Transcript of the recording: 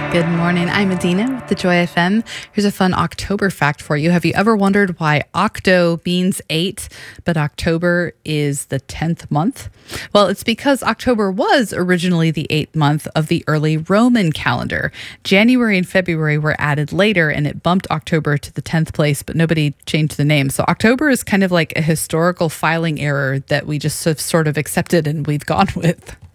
Good morning. I'm Adina with the Joy FM. Here's a fun October fact for you. Have you ever wondered why octo means 8, but October is the 10th month? Well, it's because October was originally the 8th month of the early Roman calendar. January and February were added later, and it bumped October to the 10th place, but nobody changed the name. So October is kind of like a historical filing error that we just have sort of accepted and we've gone with.